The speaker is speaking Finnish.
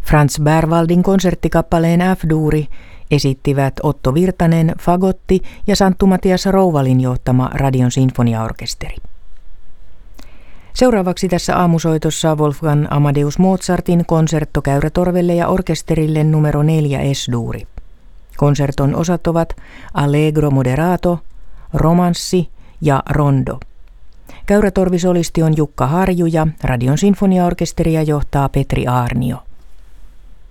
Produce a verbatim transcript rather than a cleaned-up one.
Franz Berwaldin konserttikappaleen F-duuri esittivät Otto Virtanen, fagotti ja Santtu Matias Rouvalin johtama Radion sinfoniaorkesteri. Seuraavaksi tässä aamusoitossa Wolfgang Amadeus Mozartin konsertto käyrätorvelle ja orkesterille numero neljä S-duuri. Konserton osat ovat Allegro moderato, romanssi ja rondo. Käyrätorvisolisti on Jukka Harju ja Radion sinfoniaorkesteria johtaa Petri Aarnio.